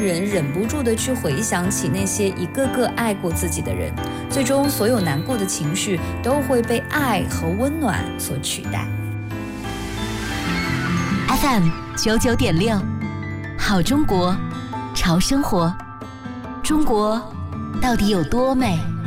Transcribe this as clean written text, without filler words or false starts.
人忍不住的去回想起那些一个个爱过自己的人，最终所有难过的情绪都会被爱和温暖所取代。 FM 99.6，好中国，潮生活。中国到底有多美？